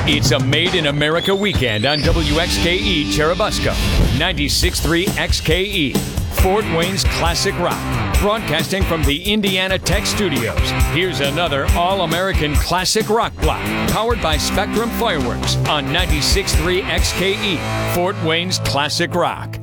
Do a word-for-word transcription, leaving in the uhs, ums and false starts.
It's a Made in America weekend on W X K E Cherubusco, ninety-six point three X K E, Fort Wayne's classic rock. Broadcasting from the Indiana Tech Studios, here's another All-American classic rock block, powered by Spectrum Fireworks on ninety-six point three X K E, Fort Wayne's classic rock.